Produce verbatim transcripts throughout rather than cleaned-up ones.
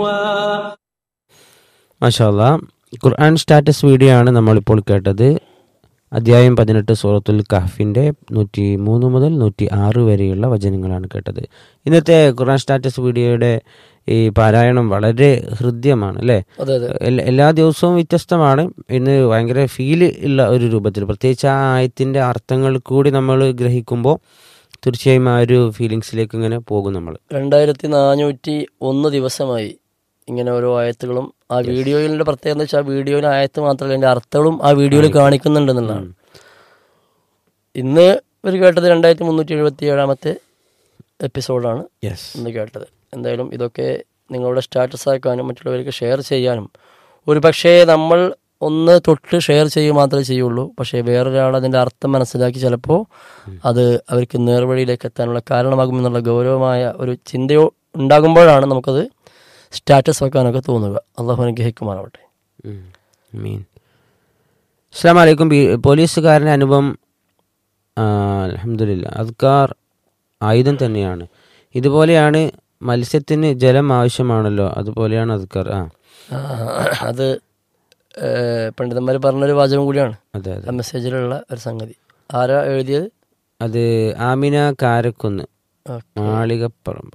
മാഷാ അല്ലാഹ്. ഖുർആൻ status video ആണ് നമ്മളിപ്പോൾ കേട്ടത്. അധ്യായം പതിനെട്ട് സൂറത്തുൽ കഹ്ഫിൻ്റെ നൂറ്റി മൂന്ന് മുതൽ നൂറ്റി ആറ് വരെയുള്ള വചനങ്ങളാണ് കേട്ടത്. ഇന്നത്തെ ഖുർആൻ സ്റ്റാറ്റസ് വീഡിയോയുടെ ഈ പാരായണം വളരെ ഹൃദ്യമാണ് അല്ലേ? എല്ലാ ദിവസവും വ്യത്യസ്തമാണ്. ഇന്ന് ഭയങ്കര ഫീല് ഉള്ള ഒരു രൂപത്തിൽ, പ്രത്യേകിച്ച് ആ ആയത്തിൻ്റെ അർത്ഥങ്ങൾ കൂടി നമ്മൾ ഗ്രഹിക്കുമ്പോൾ തീർച്ചയായും ആ ഒരു ഫീലിങ്സിലേക്ക് ഇങ്ങനെ പോകും നമ്മൾ. രണ്ടായിരത്തി നാനൂറ്റി ഒന്ന് ദിവസമായി ഇങ്ങനെ ഓരോ ആയത്തുകളും ആ വീഡിയോയിലെ പ്രത്യേകത എന്ന് വെച്ചാൽ ആ വീഡിയോയിലെ ആയത്ത് മാത്രമല്ല അതിൻ്റെ അർത്ഥങ്ങളും ആ വീഡിയോയിൽ കാണിക്കുന്നുണ്ടെന്നുള്ളതാണ്. ഇന്ന് ഒരു കേട്ടത് രണ്ടായിരത്തി മുന്നൂറ്റി എഴുപത്തി ഏഴാമത്തെ എപ്പിസോഡാണ് ഇന്ന് കേട്ടത്. എന്തായാലും ഇതൊക്കെ നിങ്ങളുടെ സ്റ്റാറ്റസ് ആക്കാനും മറ്റുള്ളവർക്ക് ഷെയർ ചെയ്യാനും, ഒരു പക്ഷേ നമ്മൾ ഒന്ന് തൊട്ട് ഷെയർ ചെയ്യുക മാത്രമേ ചെയ്യുള്ളൂ, പക്ഷേ വേറൊരാൾ അതിൻ്റെ അർത്ഥം മനസ്സിലാക്കി ചിലപ്പോൾ അത് അവർക്ക് നേർവഴിയിലേക്ക് എത്താനുള്ള കാരണമാകുമെന്നുള്ള ഗൗരവമായ ഒരു ചിന്തയോ ഉണ്ടാകുമ്പോഴാണ് നമുക്കത് സ്റ്റാറ്റസ് വെക്കാനൊക്കെ തോന്നുക. അള്ളാഹു അനുഗ്രഹിക്കുമാറാവട്ടെ. അസ്സലാമു അലൈക്കും. പോലീസുകാരൻ്റെ അനുഭവം അൽഹംദുലില്ലാ അദ്കാർ ആയുധം തന്നെയാണ്. ഇതുപോലെയാണ് മത്സ്യത്തിന് ജലം ആവശ്യമാണല്ലോ, അതുപോലെയാണ് അദ്കാർ. ആ അത് പണ്ഡിതന്മാർ പറഞ്ഞൊരു വാചകം കൂടിയാണ് ആ മെസ്സേജിലുള്ള ഒരു സംഗതി. ആരാ എഴുതിയത്? അത് ആമിന കാരക്കുന്ന്, മാളികപ്പറമ്പ്.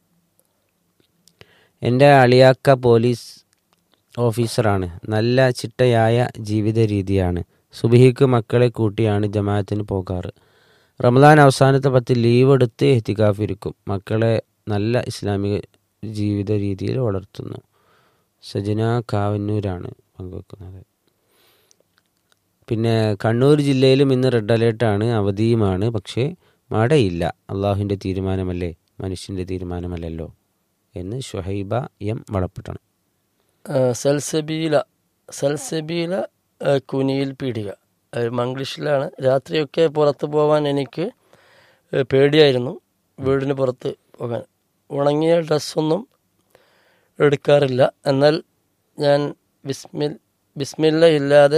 എൻ്റെ അളിയാക്ക പോലീസ് ഓഫീസറാണ്. നല്ല ചിട്ടയായ ജീവിത രീതിയാണ്. സുബഹിക്ക് മക്കളെ കൂട്ടിയാണ് ജമാഅത്തിന് പോകാറ്. റമദാൻ അവസാനത്തെ പത്ത് ലീവ് എടുത്ത് ഇഹ്തികാഫ് ഇരിക്കും. മക്കളെ നല്ല ഇസ്ലാമിക ജീവിത രീതിയിൽ വളർത്തുന്നു. സജന കാവന്നൂരാണ് പങ്കുവെക്കുന്നത്. പിന്നെ കണ്ണൂർ ജില്ലയിലും ഇന്ന് റെഡ് അലേർട്ടാണ്, അവധിയുമാണ്. പക്ഷേ മഴയില്ല. അള്ളാഹുവിൻ്റെ തീരുമാനമല്ലേ, മനുഷ്യൻ്റെ തീരുമാനമല്ലല്ലോ എന്ന് ഷുഹൈബ എം വളപ്പെട്ടാണ്. സൽസബീല സൽസബീല കുനിയിൽ പീടിക മംഗ്ലീഷിലാണ്. രാത്രിയൊക്കെ പുറത്ത് പോകാൻ എനിക്ക് പേടിയായിരുന്നു. വീടിന് പുറത്ത് പോകാൻ ഉണങ്ങിയ ഡ്രസ്സൊന്നും എടുക്കാറില്ല. എന്നാൽ ഞാൻ ബിസ്മിൽ ബിസ്മില്ല ഇല്ലാതെ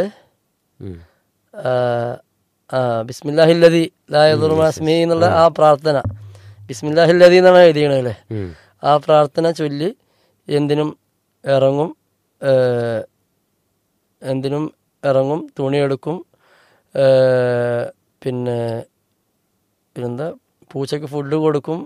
ബിസ്മില്ലാഹില്ലദി ലാ യദുറു മാ ഇസ്മിഹി എന്നുള്ള ആ പ്രാർത്ഥന, ബിസ്മില്ലാഹില്ലദി എന്നാണ് എഴുതിയണല്ലേ, ആ പ്രാർത്ഥന ചൊല്ലി എന്തിനും ഇറങ്ങും എന്തിനും ഇറങ്ങും തുണിയെടുക്കും. പിന്നെ പിന്നെന്താ പൂച്ചയ്ക്ക് ഫുഡ് കൊടുക്കും.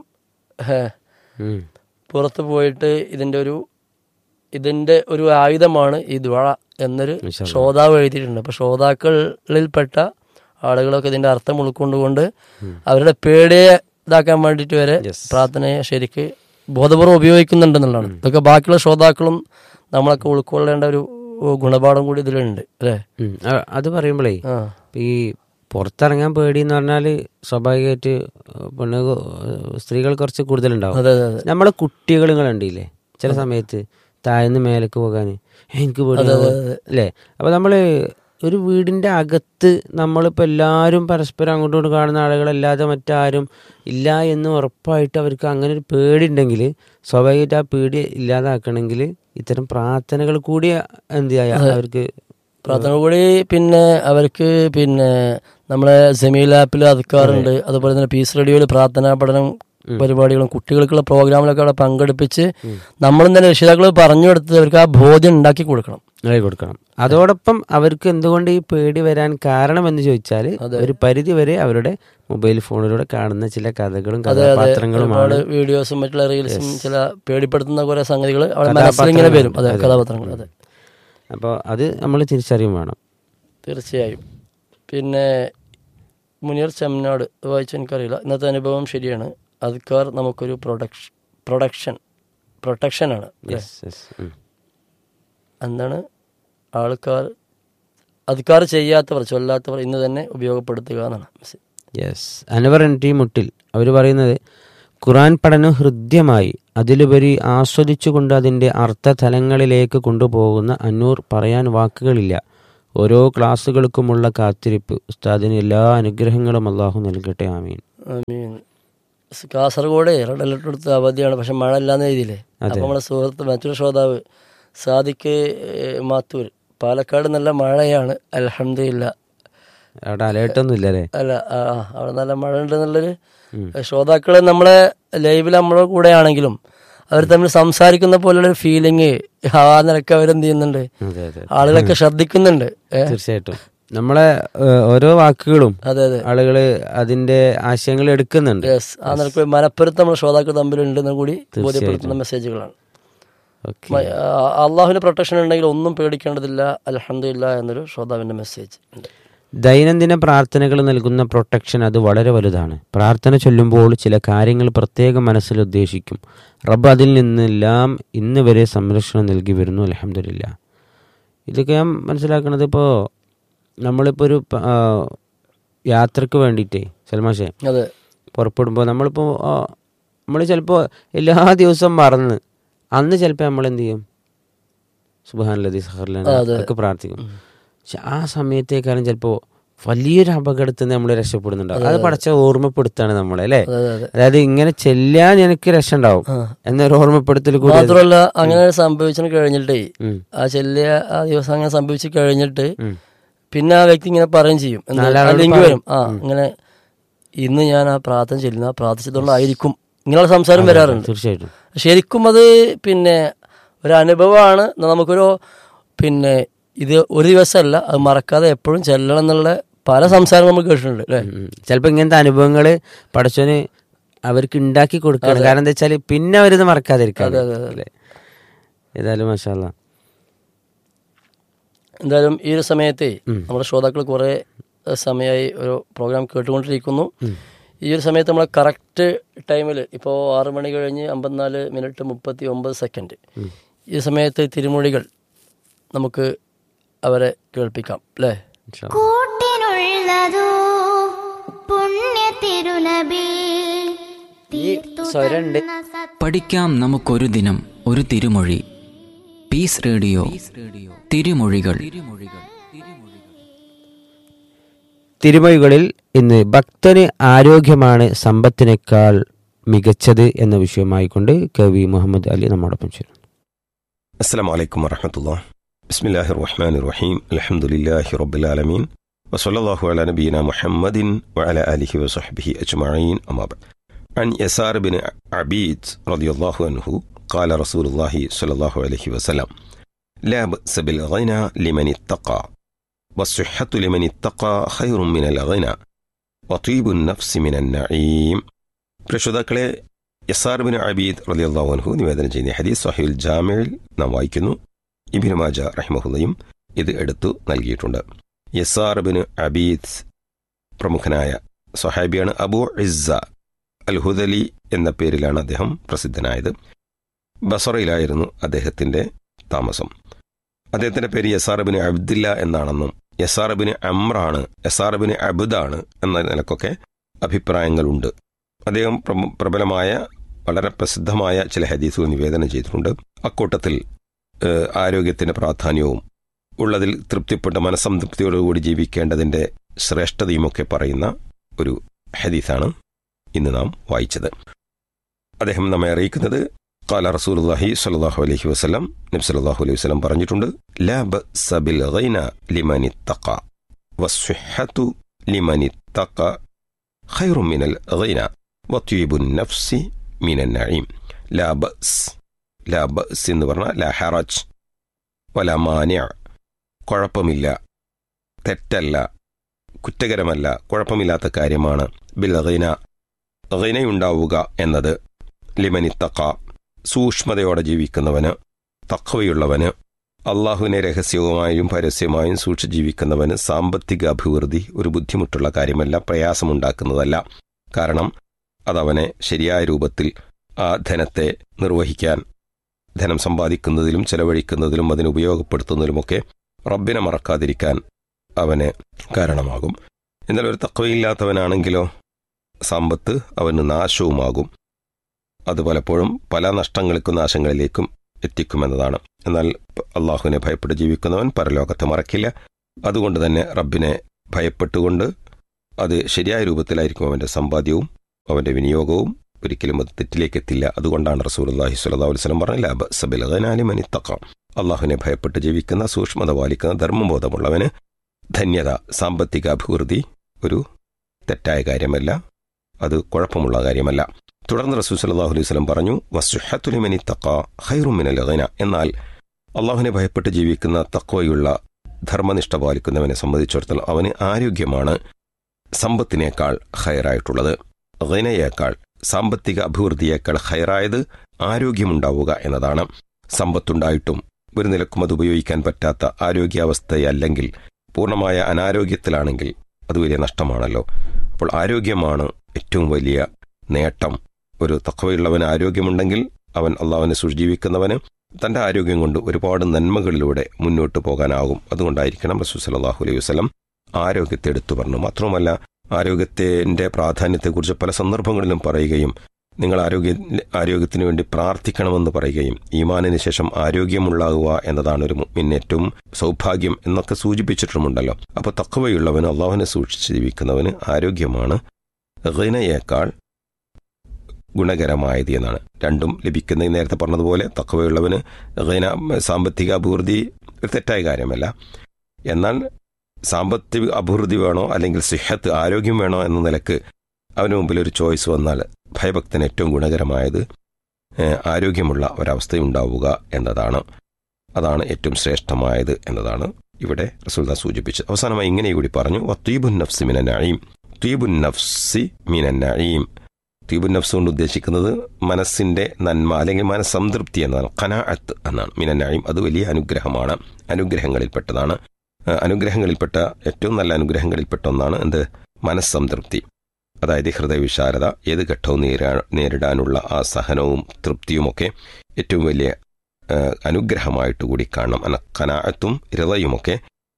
പുറത്ത് പോയിട്ട് ഇതിൻ്റെ ഒരു ഇതിൻ്റെ ഒരു ആയുധമാണ് ഈ ദുആ എന്നൊരു ശ്രോതാവ് എഴുതിയിട്ടുണ്ട്. അപ്പോൾ ശ്രോതാക്കളിൽപ്പെട്ട ആളുകളൊക്കെ ഇതിൻ്റെ അർത്ഥം ഉൾക്കൊണ്ടുകൊണ്ട് അവരുടെ പേടിയെ ഇതാക്കാൻ വേണ്ടിയിട്ട് വരെ പ്രാർത്ഥനയെ ശരിക്ക് ബോധപൂർവ്വം ഉപയോഗിക്കുന്നുണ്ടെന്നുള്ളതാണ്. ഇതൊക്കെ ബാക്കിയുള്ള ശ്രോതാക്കളും നമ്മളൊക്കെ ഉൾക്കൊള്ളേണ്ട ഒരു ഗുണപാഠം കൂടി ഇതിലുണ്ട് അല്ലേ? അത് പറയുമ്പോഴേ ഈ പുറത്തിറങ്ങാൻ പേടി എന്ന് പറഞ്ഞാൽ സ്വാഭാവികമായിട്ട് പെണ്ണ് സ്ത്രീകൾ കുറച്ച് കൂടുതലുണ്ടാവും. നമ്മളെ കുട്ടികൾ കണ്ടില്ലേ ചില സമയത്ത് താഴ്ന്ന് മേലേക്ക് പോകാൻ എനിക്ക് പേടി അല്ലേ? അപ്പോൾ നമ്മൾ ഒരു വീടിൻ്റെ അകത്ത് നമ്മളിപ്പോൾ എല്ലാവരും പരസ്പരം അങ്ങോട്ടും ഇങ്ങോട്ടും കാണുന്ന ആളുകളല്ലാതെ മറ്റാരും ഇല്ല എന്ന് ഉറപ്പായിട്ട് അവർക്ക് അങ്ങനെ ഒരു പേടി ഉണ്ടെങ്കിൽ സ്വാഭാവികമായിട്ട് ആ പേടി ഇല്ലാതാക്കണമെങ്കിൽ ഇത്തരം പ്രാർത്ഥനകൾ കൂടി എന്ത് ചെയ്യാ അവർക്ക് പ്രാർത്ഥന കൂടി. പിന്നെ അവർക്ക് പിന്നെ നമ്മളെ ജമീൽ ആപ്പിൽ അദ്കാറുണ്ട്, അതുപോലെ തന്നെ പീസ് റേഡിയോയിൽ പ്രാർത്ഥനാ പഠനം പരിപാടികളും കുട്ടികൾക്കുള്ള പ്രോഗ്രാമിലൊക്കെ അവിടെ പങ്കെടുപ്പിച്ച് നമ്മളും തന്നെ രക്ഷിതാക്കൾ പറഞ്ഞു കൊടുത്ത് അവർക്ക് ആ ബോധ്യം ഉണ്ടാക്കി കൊടുക്കണം കൊടുക്കണം അതോടൊപ്പം അവർക്ക് എന്തുകൊണ്ട് ഈ പേടി വരാൻ കാരണം എന്ന് ചോദിച്ചാൽ ഒരു പരിധി വരെ അവരുടെ മൊബൈൽ ഫോണിലൂടെ കാണുന്ന ചില കഥകളും കഥാപാത്രങ്ങളുമാണ്, വീഡിയോസും മറ്റുള്ള റീൽസും ചില പേടിപ്പെടുത്തുന്ന കുറെ സംഗതികൾ അവിടെ മനസ്സിലിങ്ങനെ വരും. അതെ, കഥാപാത്രങ്ങൾ. അതെ, അപ്പോൾ അത് നമ്മൾ തിരിച്ചറിയും വേണം തീർച്ചയായും. പിന്നെ മുനീർ ചെമ്മനാട് വായിച്ചു, എനിക്കറിയില്ല. ഇന്നത്തെ അനുഭവം ശരിയാണ്. അദ്കാർ നമുക്കൊരു പ്രൊഡക്ഷൻ പ്രൊഡക്ഷൻ പ്രൊട്ടക്ഷനാണ്. എന്താണ് ആൾക്കാർ അദ്കാർ ചെയ്യാത്തവർ ചൊല്ലാത്തവർ ഇന്ന് തന്നെ ഉപയോഗപ്പെടുത്തുക എന്നാണ്. യെസ്. അൻവർ എൻ ടി മുട്ടിൽ അവർ പറയുന്നത് ഖുർആൻ പഠനം ഹൃദ്യമായി അതിലുപരി ആസ്വദിച്ചുകൊണ്ട് അതിൻ്റെ അർത്ഥതലങ്ങളിലേക്ക് കൊണ്ടുപോകുന്ന അന്നൂർ പറയാൻ വാക്കുകളില്ല. ഓരോ ക്ലാസ്സുകൾക്കുമുള്ള കാത്തിരിപ്പ്. ഉസ്താദിന് എല്ലാ അനുഗ്രഹങ്ങളും അള്ളാഹു നൽകട്ടെ. ആമീൻ ആമീൻ. കാസർഗോഡ് റെഡ് അലർട്ട് എടുത്ത് അവധിയാണ്, പക്ഷെ മഴ ഇല്ലാന്ന് എഴുതിയില്ലേ? അപ്പോൾ നമ്മുടെ സുഹൃത്ത് മറ്റൊരു ശ്രോതാവ് സാദിഖ് മാത്തൂർ, പാലക്കാട് നല്ല മഴയാണ് അൽഹംദുലില്ലാ. അവിടെ അലേർട്ടൊന്നും ഇല്ലല്ലേ? അല്ല, അവിടെ നല്ല മഴ ഉണ്ട് എന്നുള്ളൊരു ശ്രോതാക്കള് നമ്മളെ ലൈവിൽ നമ്മളെ കൂടെ ആണെങ്കിലും അവർ തമ്മിൽ സംസാരിക്കുന്ന പോലുള്ള ഒരു ഫീലിംഗ് ആ നിലക്ക് അവരെന്ത് ചെയ്യുന്നുണ്ട്, ആളുകളൊക്കെ ശ്രദ്ധിക്കുന്നുണ്ട്. തീർച്ചയായിട്ടും നമ്മളെ ഓരോ വാക്കുകളും അതെ അതെ ആളുകള് അതിന്റെ ആശയങ്ങൾ എടുക്കുന്നുണ്ട്. ആ നിലക്ക് മനപ്പുറത്ത് നമ്മുടെ ശ്രോതാക്കൾ തമ്മിലുണ്ടെന്ന് കൂടി ബോധ്യപ്പെടുത്തുന്ന മെസ്സേജുകളാണ്. അള്ളാഹുവിന്റെ പ്രൊട്ടക്ഷൻ ഉണ്ടെങ്കിൽ ഒന്നും പേടിക്കേണ്ടതില്ല, അൽഹംദുലില്ലാഹ് എന്നൊരു ശ്രോതാവിന്റെ മെസ്സേജ് ഉണ്ട്. ദൈനംദിന പ്രാർത്ഥനകൾ നൽകുന്ന പ്രൊട്ടക്ഷൻ അത് വളരെ വലുതാണ്. പ്രാർത്ഥന ചൊല്ലുമ്പോൾ ചില കാര്യങ്ങൾ പ്രത്യേകം മനസ്സിൽ ഉദ്ദേശിക്കും. റബ്ബ് അതിൽ നിന്നെല്ലാം ഇന്ന് വരെ സംരക്ഷണം നൽകി വരുന്നു, അൽഹംദുലില്ലാഹ്. ഇതൊക്കെ ഞാൻ മനസ്സിലാക്കുന്നത് ഇപ്പോൾ നമ്മളിപ്പോൾ ഒരു യാത്രക്ക് വേണ്ടിയിട്ടേ സൽമാഷേ അതെ പുറപ്പെടുമ്പോൾ നമ്മളിപ്പോൾ നമ്മൾ ചിലപ്പോൾ എല്ലാ ദിവസവും മറന്ന് അന്ന് ചിലപ്പോൾ നമ്മൾ എന്ത് ചെയ്യും, സുബ്ഹാനല്ലദീ സഖറലനാ ഒക്കെ പ്രാർത്ഥിക്കും. പക്ഷെ ആ സമയത്തേക്കാളും ചിലപ്പോൾ വലിയൊരു അപകടത്തിൽ നിന്ന് നമ്മൾ രക്ഷപ്പെടുന്നുണ്ടാവും. അത് പടച്ച ഓർമ്മപ്പെടുത്താണ് നമ്മളെ, അല്ലേ? അതായത് ഇങ്ങനെ ചെല്ലാൻ എനിക്ക് രക്ഷ ഉണ്ടാവും എന്നൊരു ഓർമ്മപ്പെടുത്തൽ കൂടി. മാത്രമല്ല അങ്ങനെ സംഭവിച്ചു കഴിഞ്ഞിട്ടേ ആ ചെല്ലിയ ആ ദിവസം അങ്ങനെ സംഭവിച്ചു കഴിഞ്ഞിട്ട് പിന്നെ ആ വ്യക്തി ഇങ്ങനെ പറയും ചെയ്യും, ലിങ്ക് വരും, ആ ഇങ്ങനെ ഇന്ന് ഞാൻ ആ പ്രാർത്ഥന ചെല്ലുന്ന പ്രാർത്ഥിച്ചതുകൊണ്ടായിരിക്കും ഇങ്ങനെയുള്ള സംസാരം വരാറുണ്ട്. തീർച്ചയായിട്ടും ശരിക്കും അത് പിന്നെ ഒരു അനുഭവമാണ്. നമുക്കൊരു പിന്നെ ഇത് ഒരു ദിവസമല്ല, അത് മറക്കാതെ എപ്പോഴും ചെല്ലണം എന്നുള്ള പല സംസാരം നമ്മൾ കേട്ടിട്ടുണ്ട്, അല്ലേ? ചിലപ്പോൾ ഇങ്ങനത്തെ അനുഭവങ്ങൾ പടച്ചോന് അവർക്ക് ഉണ്ടാക്കി കൊടുക്കണം. കാരണം എന്താ വെച്ചാൽ പിന്നെ അവരിത് മറക്കാതിരിക്കാം. ഏതായാലും മാഷാ അല്ലാഹ്. എന്തായാലും ഈ ഒരു സമയത്തെ നമ്മുടെ ശ്രോതാക്കൾ കുറെ സമയമായി ഒരു പ്രോഗ്രാം കേട്ടുകൊണ്ടിരിക്കുന്നു. ഈ ഒരു സമയത്ത് നമ്മളെ കറക്റ്റ് ടൈമിൽ ഇപ്പോൾ ആറ് മണി കഴിഞ്ഞ് അമ്പത്തിനാല് മിനിറ്റ് മുപ്പത്തി ഒമ്പത് സെക്കൻഡ് ഈ സമയത്ത് തിരുമൊഴികൾ നമുക്ക് അവരെ കേൾപ്പിക്കാം, അല്ലേ? പഠിക്കാം നമുക്കൊരു ദിനം ഒരു തിരുമൊഴി. പീസ് റേഡിയോ തിരുമൊഴികൾ. തിരുമൊഴികളിൽ ഇന്ന് ഭക്തന് ആരോഗ്യമാണ് സമ്പത്തിനേക്കാൾ മികച്ചത് എന്ന വിഷയമായിക്കൊണ്ട് കവി മുഹമ്മദ് അലി നമ്മോടൊപ്പം ചേരുന്നു. അസ്സലാമു അലൈക്കും വറഹ്മത്തുള്ളാഹി. ബിസ്മില്ലാഹിർ റഹ്മാനിർ റഹീം. അൽഹംദുലില്ലാഹി റബ്ബിൽ ആലമീൻ വസല്ലല്ലാഹു അലാ നബിയിന മുഹമ്മദിൻ വഅലാ ആലിഹി വസഹ്ബിഹി അജ്മഈൻ. അമ്മാ ബഅദ്. അൻ യസാർ ബിൻ അബീദ് റളിയല്ലാഹു അൻഹു ഖാല റസൂലുള്ളാഹി സ്വല്ലല്ലാഹു അലൈഹി വസല്ലം ലാ ബഅസ ബിൽ ഗിനാ ലിമൻ ഇത്തഖാ വസ്സുഹ്ഹത്തു ലിമൻ ഇത്തഖാ ഖൈറുൻ മിനൽ ഗിനാ വതീബുൻ നഫ്സി മിനൻ നഈം. പ്രശോതാക്കളെ, യസാർ ബിൻ അബീദ് റളിയല്ലാഹു അൻഹു നിവേദനം ചെയ്യുന്ന ഹദീസ് സ്വഹീഹുൽ ജാമിഉൽ നാം വായിക്കുന്നു. ഇബ്നു മാജ റഹിമഹുല്ലയും ഇത് എടുത്തു നൽകിയിട്ടുണ്ട്. യസാർ ബിൻ അബീദ് പ്രമുഖനായ സ്വഹാബിയാണ്. അബൂ ഇസ്സ അൽ ഹുദലി എന്ന പേരിലാണ് അദ്ദേഹം പ്രസിദ്ധനായത്. ബസറയിലായിരുന്നു അദ്ദേഹത്തിൻ്റെ താമസം. അദ്ദേഹത്തിൻ്റെ പേര് യസാർ ബിൻ അബ്ദില്ല എന്നാണെന്നും യസാർ ബിൻ അമ്രാണ്, യസാർ ബിൻ അബ്ദാണ് എന്ന നിലക്കൊക്കെ അഭിപ്രായങ്ങളുണ്ട്. അദ്ദേഹം പ്രബലമായ വളരെ പ്രസിദ്ധമായ ചില ഹദീസുകൾ നിവേദനം ചെയ്തിട്ടുണ്ട്. അക്കൂട്ടത്തിൽ ആരോഗ്യത്തിൻ്റെ പ്രാധാന്യവും ഉള്ളതിൽ തൃപ്തിപ്പെട്ട മനസ്സംതൃപ്തിയോടുകൂടി ജീവിക്കേണ്ടതിൻ്റെ ശ്രേഷ്ഠതയുമൊക്കെ പറയുന്ന ഒരു ഹദീസാണ് ഇന്ന് നാം വായിച്ചത്. അദ്ദേഹം നമ്മെ അറിയിക്കുന്നത് ഖാല റസൂലുള്ളാഹി സ്വല്ലല്ലാഹു അലൈഹി വസല്ലം, നബി സല്ലല്ലാഹു അലൈഹി വസല്ലം പറഞ്ഞിട്ടുണ്ട്, ലാ ബഅസ ബിൽ ഗിനാ ലിമൻ ഇത്തഖാ വസ്സുഹ്ഹത്തു ലിമൻ ഇത്തഖാ ഖൈറുൻ മിനൽ ഗിനാ വതീബുൻ നഫ്സി മിനൻ നഈം. ലാ ബഅസ്, ലാ ബഅസ് എന്ന് പറഞ്ഞാൽ ലാ ഹറജ് വലാ മാനിഅ, കുഴപ്പമില്ല, തെറ്റല്ല, കുറ്റകരമല്ല, കുഴപ്പമില്ലാത്ത കാര്യമാണ് ബിൽ ഗിന, ഗിനയുണ്ടാവുക എന്നത്. ലിമൻ ഇത്തഖാ, സൂക്ഷ്മതയോടെ ജീവിക്കുന്നവന്, തഖ്വയുള്ളവന്, അള്ളാഹുവിനെ രഹസ്യവുമായും പരസ്യമായും സൂക്ഷിച്ച് ജീവിക്കുന്നവന് സാമ്പത്തിക അഭിവൃദ്ധി ഒരു ബുദ്ധിമുട്ടുള്ള കാര്യമല്ല, പ്രയാസമുണ്ടാക്കുന്നതല്ല. കാരണം അതവനെ ശരിയായ രൂപത്തിൽ ആ ധനത്തെ നിർവഹിക്കാൻ, ധനം സമ്പാദിക്കുന്നതിലും ചെലവഴിക്കുന്നതിലും അതിന് ഉപയോഗപ്പെടുത്തുന്നതിലുമൊക്കെ റബ്ബിനെ മറക്കാതിരിക്കാൻ അവന് കാരണമാകും. എന്നാൽ ഒരു തഖ്വയില്ലാത്തവനാണെങ്കിലോ സമ്പത്ത് അവന് നാശവുമാകും. അത് പലപ്പോഴും പല നഷ്ടങ്ങൾക്കും നാശങ്ങളിലേക്കും എത്തിക്കുമെന്നതാണ്. എന്നാൽ അള്ളാഹുവിനെ ഭയപ്പെട്ട് ജീവിക്കുന്നവൻ പരലോകത്തെ മറക്കില്ല. അതുകൊണ്ട് തന്നെ റബ്ബിനെ ഭയപ്പെട്ടുകൊണ്ട് അത് ശരിയായ രൂപത്തിലായിരിക്കും അവൻ്റെ സമ്പാദ്യവും അവൻ്റെ വിനിയോഗവും. ഒരിക്കലും അത് തെറ്റിലേക്ക് എത്തില്ല. അതുകൊണ്ടാണ് റസൂലുള്ളാഹി സ്വല്ലല്ലാഹു അലൈഹി വസല്ലം പറഞ്ഞത്, ലാ ബഅസ ബിൽ ഗിനാ ലിമൻ ഇത്തഖാ. അള്ളാഹുവിനെ ഭയപ്പെട്ട് ജീവിക്കുന്ന, സൂക്ഷ്മത പാലിക്കുന്ന, ധർമ്മബോധമുള്ളവന് ധന്യത, സാമ്പത്തിക അഭിവൃദ്ധി ഒരു തെറ്റായ കാര്യമല്ല, അത് കുഴപ്പമുള്ള കാര്യമല്ല. തുടർന്ന് റസൂൽ സല്ലല്ലാഹു അലൈഹി വസല്ലം പറഞ്ഞു, വസ്സുഹത്തു ലിമൻ ഇത്തഖാ ഖൈറും മിനൽ ഗിന. എന്നാൽ അള്ളാഹുവിനെ ഭയപ്പെട്ട് ജീവിക്കുന്ന തഖ്വയുള്ള ധർമ്മനിഷ്ഠ പാലിക്കുന്നവനെ സംബന്ധിച്ചിടത്തോളം അവന് ആരോഗ്യമാണ് സമ്പത്തിനേക്കാൾ ഖൈറായിട്ടുള്ളത്. ഗിനയേക്കാൾ, സാമ്പത്തിക അഭിവൃദ്ധിയേക്കാൾ ഖൈറായത് ആരോഗ്യമുണ്ടാവുക എന്നതാണ്. സമ്പത്തുണ്ടായിട്ടും ഒരു നിലക്കും അത് ഉപയോഗിക്കാൻ പറ്റാത്ത ആരോഗ്യാവസ്ഥയല്ലെങ്കിൽ, പൂർണ്ണമായ അനാരോഗ്യത്തിലാണെങ്കിൽ അത് വലിയ നഷ്ടമാണല്ലോ. അപ്പോൾ ആരോഗ്യമാണ് ഏറ്റവും വലിയ നേട്ടം. ഒരു തഖ്വയുള്ളവന് ആരോഗ്യമുണ്ടെങ്കിൽ അവൻ അള്ളാഹുവിനെ സൂക്ഷിക്കുന്നവന് തൻ്റെ ആരോഗ്യം കൊണ്ട് ഒരുപാട് നന്മകളിലൂടെ മുന്നോട്ട് പോകാനാകും. അതുകൊണ്ടായിരിക്കണം റസൂൽ സല്ലല്ലാഹു അലൈഹി വസല്ലം ആരോഗ്യത്തെ എടുത്തു പറഞ്ഞു. മാത്രവുമല്ല, ആരോഗ്യത്തിൻ്റെ പ്രാധാന്യത്തെക്കുറിച്ച് പല സന്ദർഭങ്ങളിലും പറയുകയും നിങ്ങൾ ആരോഗ്യ ആരോഗ്യത്തിന് വേണ്ടി പ്രാർത്ഥിക്കണമെന്ന് പറയുകയും ഈമാനിന് ശേഷം ആരോഗ്യമുള്ളാകുക എന്നതാണ് ഒരു മുഅ്മിന് ഏറ്റവും സൗഭാഗ്യം എന്നൊക്കെ സൂചിപ്പിച്ചിട്ടുമുണ്ടല്ലോ. അപ്പോൾ തഖ്വയുള്ളവന്, അള്ളാഹുവിനെ സൂക്ഷിച്ച് ജീവിക്കുന്നവന് ആരോഗ്യമാണ് ഗിനയേക്കാൾ ഗുണകരമായത് എന്നാണ്. രണ്ടും ലഭിക്കുന്ന നേരത്തെ പറഞ്ഞതുപോലെ തഖ്വയുള്ളവന് ഗിന, സാമ്പത്തിക അഭിവൃദ്ധി ഒരു തെറ്റായ കാര്യമല്ല. എന്നാൽ സാമ്പത്തിക അഭിവൃദ്ധി വേണോ അല്ലെങ്കിൽ സിഹത്ത് ആരോഗ്യം വേണോ എന്ന നിലക്ക് അവന് മുമ്പിൽ ഒരു ചോയ്സ് വന്നാൽ ഭയഭക്തന് ഏറ്റവും ഗുണകരമായത് ആരോഗ്യമുള്ള ഒരവസ്ഥയുണ്ടാവുക എന്നതാണ്. അതാണ് ഏറ്റവും ശ്രേഷ്ഠമായത് എന്നതാണ് ഇവിടെ റസൂലുള്ളാഹി സൂചിപ്പിച്ചത്. അവസാനമായി ഇങ്ങനെ കൂടി പറഞ്ഞു, വത്വീബുൻ നഫ്സി മിനൻ നഈം. ത്വീബുൻ നഫ്സി മിനൻ നഈം. ത്വീബുൻ നഫ്സ് കൊണ്ട് ഉദ്ദേശിക്കുന്നത് മനസ്സിൻ്റെ നന്മ അല്ലെങ്കിൽ മനസ്സംതൃപ്തി എന്നതാണ്. ഖനാഅത്ത് എന്നാണ്. മിനൻ നഈം അത് വലിയ അനുഗ്രഹമാണ്, അനുഗ്രഹങ്ങളിൽപ്പെട്ടതാണ്. അനുഗ്രഹങ്ങളിൽപ്പെട്ട ഏറ്റവും നല്ല അനുഗ്രഹങ്ങളിൽപ്പെട്ട ഒന്നാണ് എന്ത്? മനസ്സംതൃപ്തി. അതായത് ഹൃദയവിശാലത, ഏത് ഘട്ടവും നേരിടാ നേരിടാനുള്ള ആ സഹനവും തൃപ്തിയുമൊക്കെ ഏറ്റവും വലിയ അനുഗ്രഹമായിട്ട് കൂടി കാണണം. ഖനാഅത്തും ഹൃദയുമൊക്കെ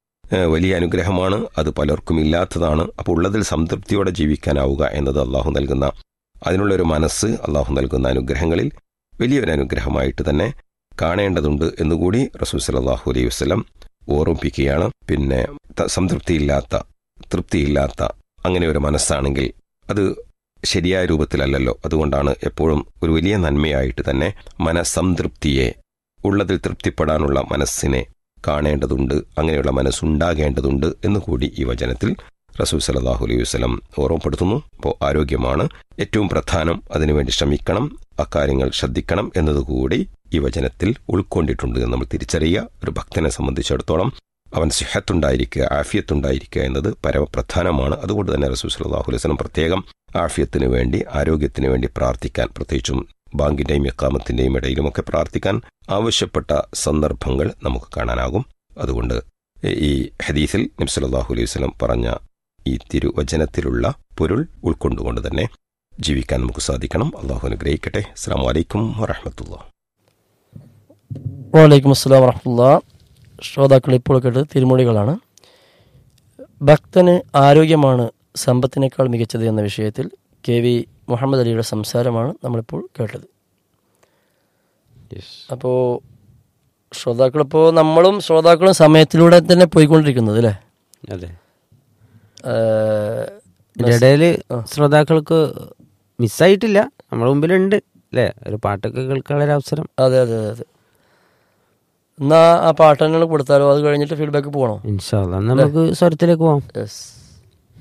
വലിയ അനുഗ്രഹമാണ്. അത് പലർക്കും ഇല്ലാത്തതാണ്. അപ്പോൾ ഉള്ളതിൽ സംതൃപ്തിയോടെ ജീവിക്കാനാവുക എന്നത് അള്ളാഹു നൽകുന്ന, അതിനുള്ളൊരു മനസ്സ് അള്ളാഹു നൽകുന്ന അനുഗ്രഹങ്ങളിൽ വലിയൊരു അനുഗ്രഹമായിട്ട് തന്നെ കാണേണ്ടതുണ്ട് എന്നുകൂടി റസൂൽ സല്ലല്ലാഹു അലൈഹി വസല്ലം ഓർമ്മിപ്പിക്കുകയാണ്. പിന്നെ സംതൃപ്തിയില്ലാത്ത, തൃപ്തിയില്ലാത്ത അങ്ങനെ ഒരു മനസ്സാണെങ്കിൽ അത് ശരിയായ രൂപത്തിലല്ലല്ലോ. അതുകൊണ്ടാണ് എപ്പോഴും ഒരു വലിയ നന്മയായിട്ട് തന്നെ മനസ്സംതൃപ്തിയെ, ഉള്ളതിൽ തൃപ്തിപ്പെടാനുള്ള മനസ്സിനെ കാണേണ്ടതുണ്ട്, അങ്ങനെയുള്ള മനസ്സുണ്ടാകേണ്ടതുണ്ട് എന്നുകൂടി ഈ വചനത്തിൽ റസൂൽ സല്ലല്ലാഹു അലൈഹി വസല്ലം ഓർമ്മപ്പെടുത്തുന്നു. അപ്പോൾ ആരോഗ്യമാണ് ഏറ്റവും പ്രധാനം, അതിനുവേണ്ടി ശ്രമിക്കണം, അക്കാര്യങ്ങൾ ശ്രദ്ധിക്കണം എന്നതുകൂടി ഈ വചനത്തിൽ ഉൾക്കൊണ്ടിട്ടുണ്ട് എന്ന് നമ്മൾ തിരിച്ചറിയുക. ഒരു ഭക്തനെ സംബന്ധിച്ചിടത്തോളം അവൻ സിഹത്തുണ്ടായിരിക്കുക, ആഫിയത്തുണ്ടായിരിക്കുക എന്നത് പരമപ്രധാനമാണ്. അതുകൊണ്ട് തന്നെ റസൂൽ സല്ലല്ലാഹു അലൈഹി വസല്ലം പ്രത്യേകം ആഫിയത്തിന് വേണ്ടി, ആരോഗ്യത്തിന് വേണ്ടി പ്രാർത്ഥിക്കാൻ, പ്രത്യേകിച്ചും ബാങ്കിൻ്റെയും ഇഖാമത്തിൻ്റെയും ഇടയിലുമൊക്കെ പ്രാർത്ഥിക്കാൻ ആവശ്യപ്പെട്ട സന്ദർഭങ്ങൾ നമുക്ക് കാണാനാകും. അതുകൊണ്ട് ഈ ഹദീസിൽ നബി സല്ലല്ലാഹു അലൈഹി വസല്ലം പറഞ്ഞ ഈ തിരുവചനത്തിലുള്ള പൊരുൾ ഉൾക്കൊണ്ടുകൊണ്ട് തന്നെ ജീവിക്കാൻ നമുക്ക് സാധിക്കണം. അള്ളാഹു അനുഗ്രഹിക്കട്ടെ. അസ്സലാമു അലൈക്കും വറഹ്മത്തുള്ളാഹി. വലൈക്കും അസ്സലാം വറഹ്മത്തുള്ളാഹി. ശ്രോതാക്കൾ ഇപ്പോൾ കേട്ടത് തിരുമൊഴികളാണ്. ഭക്തന് ആരോഗ്യമാണ് സമ്പത്തിനേക്കാൾ മികച്ചത് എന്ന വിഷയത്തിൽ കെ വി മുഹമ്മദ് അലിയുടെ സംസാരമാണ് നമ്മളിപ്പോൾ കേട്ടത്. അപ്പോൾ ശ്രോതാക്കളിപ്പോൾ നമ്മളും ശ്രോതാക്കളും സമയത്തിലൂടെ തന്നെ പോയിക്കൊണ്ടിരിക്കുന്നത് അല്ലേ? അതെ. ഇടയിൽ ശ്രോതാക്കൾക്ക് മിസ്സായിട്ടില്ല, നമ്മുടെ മുമ്പിലുണ്ട് അല്ലേ? ഒരു പാട്ടൊക്കെ കേൾക്കാനുള്ള അവസരം. അതെ അതെ അതെ. എന്നാ ആ പാട്ട് തന്നെ കൊടുത്താലോ? അത് കഴിഞ്ഞിട്ട് ഫീഡ്ബാക്ക് പോകണോ? ഇൻഷാ അല്ലാഹ് നമുക്ക് സ്വരത്തിലേക്ക് പോകാം. യെസ്.